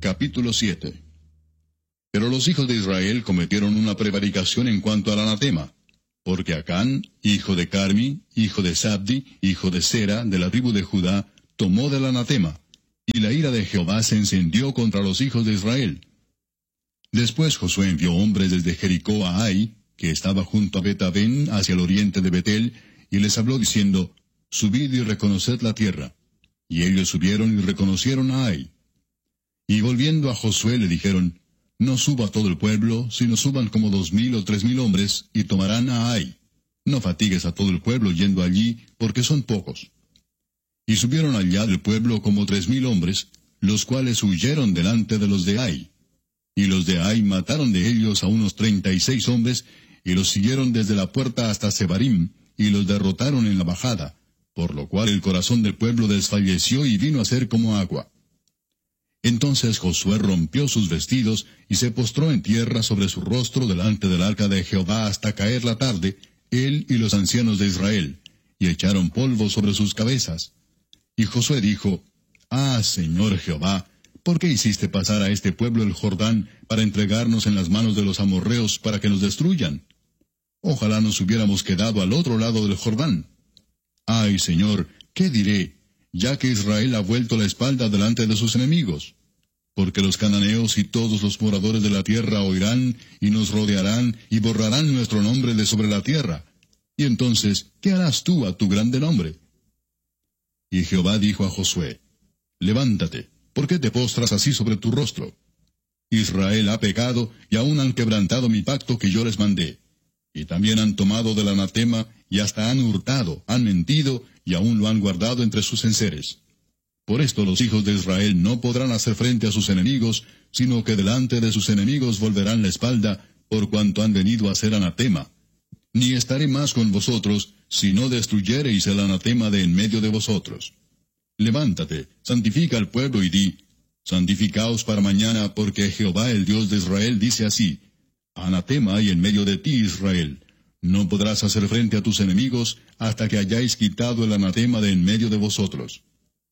Capítulo 7. Pero los hijos de Israel cometieron una prevaricación en cuanto al anatema, porque Acán, hijo de Carmi, hijo de Sabdi, hijo de Sera, de la tribu de Judá, tomó del anatema, y la ira de Jehová se encendió contra los hijos de Israel. Después Josué envió hombres desde Jericó a Ai, que estaba junto a Bet-Aven, hacia el oriente de Betel, y les habló diciendo, «Subid y reconoced la tierra». Y ellos subieron y reconocieron a Ai. Y volviendo a Josué le dijeron, «No suba todo el pueblo, sino suban como 2,000 o 3,000 hombres, y tomarán a Ai. No fatigues a todo el pueblo yendo allí, porque son pocos». Y subieron allá del pueblo como 3,000 hombres, los cuales huyeron delante de los de Ai. Y los de Ai mataron de ellos a unos 36 hombres, y los siguieron desde la puerta hasta Sebarim, y los derrotaron en la bajada, por lo cual el corazón del pueblo desfalleció y vino a ser como agua. Entonces Josué rompió sus vestidos, y se postró en tierra sobre su rostro delante del arca de Jehová hasta caer la tarde, él y los ancianos de Israel, y echaron polvo sobre sus cabezas. Y Josué dijo, «Ah, Señor Jehová, ¿por qué hiciste pasar a este pueblo el Jordán para entregarnos en las manos de los amorreos para que nos destruyan? Ojalá nos hubiéramos quedado al otro lado del Jordán. Ay, Señor, ¿qué diré, ya que Israel ha vuelto la espalda delante de sus enemigos? Porque los cananeos y todos los moradores de la tierra oirán, y nos rodearán, y borrarán nuestro nombre de sobre la tierra. Y entonces, ¿qué harás tú a tu grande nombre?» Y Jehová dijo a Josué, «Levántate, ¿por qué te postras así sobre tu rostro? Israel ha pecado, y aún han quebrantado mi pacto que yo les mandé. Y también han tomado del anatema, y hasta han hurtado, han mentido, y aún lo han guardado entre sus enseres. Por esto los hijos de Israel no podrán hacer frente a sus enemigos, sino que delante de sus enemigos volverán la espalda, por cuanto han venido a ser anatema. Ni estaré más con vosotros, si no destruyereis el anatema de en medio de vosotros. Levántate, santifica al pueblo y di, santificaos para mañana, porque Jehová el Dios de Israel dice así, anatema hay en medio de ti, Israel. No podrás hacer frente a tus enemigos hasta que hayáis quitado el anatema de en medio de vosotros.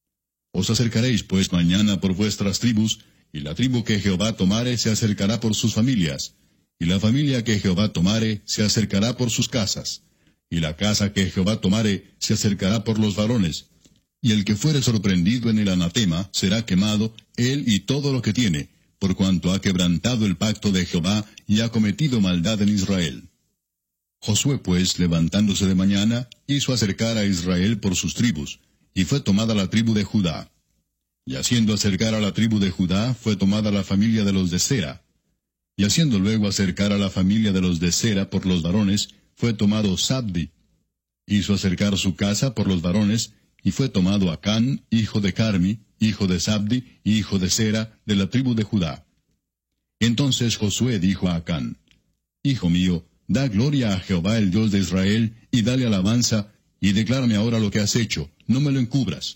Os acercaréis pues mañana por vuestras tribus, y la tribu que Jehová tomare se acercará por sus familias, y la familia que Jehová tomare se acercará por sus casas, y la casa que Jehová tomare se acercará por los varones, y el que fuere sorprendido en el anatema será quemado, él y todo lo que tiene, por cuanto ha quebrantado el pacto de Jehová y ha cometido maldad en Israel. Josué pues, levantándose de mañana, hizo acercar a Israel por sus tribus, y fue tomada la tribu de Judá. Y haciendo acercar a la tribu de Judá, fue tomada la familia de los de Sera. Y haciendo luego acercar a la familia de los de Sera por los varones, fue tomado Sabdi. Hizo acercar su casa por los varones, y fue tomado Acán, hijo de Carmi, hijo de Sabdi, hijo de Sera, de la tribu de Judá. Entonces Josué dijo a Acán, «Hijo mío, da gloria a Jehová el Dios de Israel, y dale alabanza, y declárame ahora lo que has hecho, no me lo encubras».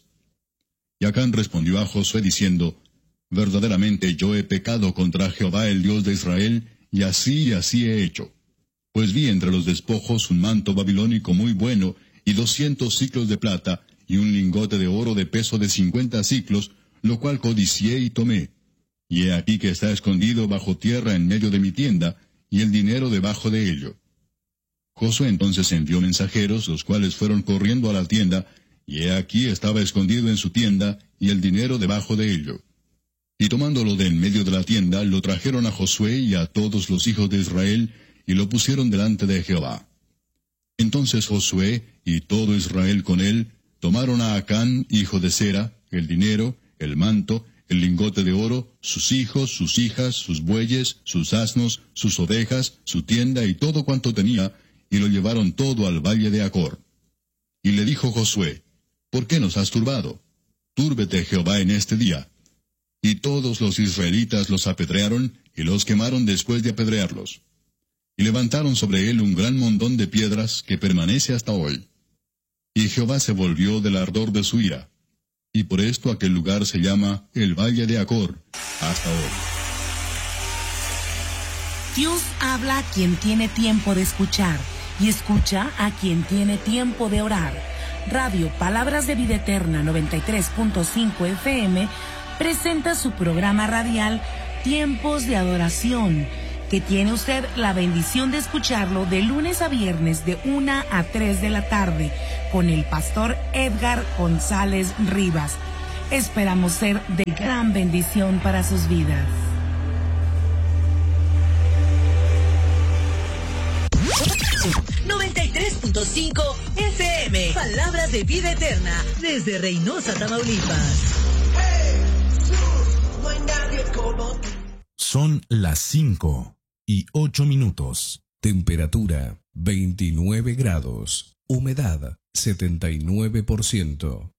Y Acán respondió a Josué diciendo, «Verdaderamente yo he pecado contra Jehová el Dios de Israel, y así he hecho. Pues vi entre los despojos un manto babilónico muy bueno, y 200 siclos de plata, y un lingote de oro de peso de 50 siclos, lo cual codicié y tomé. Y he aquí que está escondido bajo tierra en medio de mi tienda, y el dinero debajo de ello». Josué entonces envió mensajeros, los cuales fueron corriendo a la tienda, y he aquí estaba escondido en su tienda, y el dinero debajo de ello. Y tomándolo de en medio de la tienda, lo trajeron a Josué y a todos los hijos de Israel, y lo pusieron delante de Jehová. Entonces Josué, y todo Israel con él, tomaron a Acán, hijo de Sera, el dinero, el manto, el lingote de oro, sus hijos, sus hijas, sus bueyes, sus asnos, sus ovejas, su tienda y todo cuanto tenía, y lo llevaron todo al valle de Acor. Y le dijo Josué, ¿por qué nos has turbado? Túrbete Jehová en este día. Y todos los israelitas los apedrearon, y los quemaron después de apedrearlos. Y levantaron sobre él un gran montón de piedras, que permanece hasta hoy. Y Jehová se volvió del ardor de su ira. Y por esto aquel lugar se llama el Valle de Acor, hasta hoy. Dios habla a quien tiene tiempo de escuchar, y escucha a quien tiene tiempo de orar. Radio Palabras de Vida Eterna 93.5 FM presenta su programa radial Tiempos de Adoración, que tiene usted la bendición de escucharlo de lunes a viernes de 1 a 3 de la tarde con el pastor Edgar González Rivas. Esperamos ser de gran bendición para sus vidas. .5 FM, palabras de vida eterna, desde Reynosa, Tamaulipas. Son las 5:08. Temperatura 29 grados. Humedad 79%.